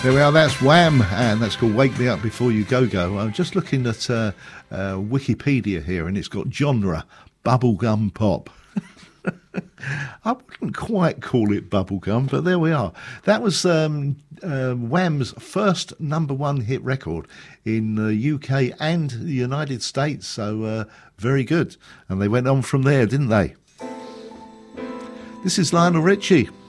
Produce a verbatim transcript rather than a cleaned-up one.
There we are, that's Wham, and that's called Wake Me Up Before You Go Go. I'm just looking at uh, uh, Wikipedia here, and it's got genre, bubblegum pop. I wouldn't quite call it bubblegum, but there we are. That was um, uh, Wham's first number one hit record in the U K and the United States, so uh, very good. And they went on from there, didn't they? This is Lionel Richie.